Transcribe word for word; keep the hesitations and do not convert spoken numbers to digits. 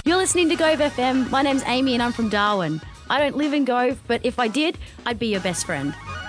You're listening to Gove F M. My name's Amy and I'm from Darwin. I don't live in Gove, but if I did, I'd be your best friend.